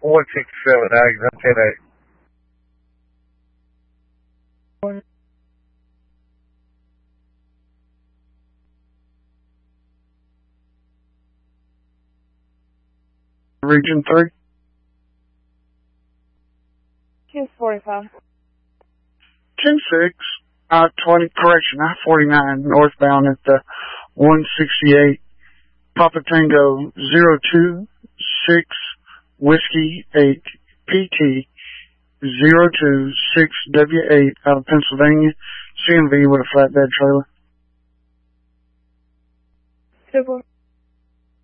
167, exit 10-8. Region 3. 245. 10-6, I-20, correction, I-49, northbound at the 168, Papa Tango 026 Whiskey 8 PT 026W8 out of Pennsylvania, CMV with a flatbed trailer. Super.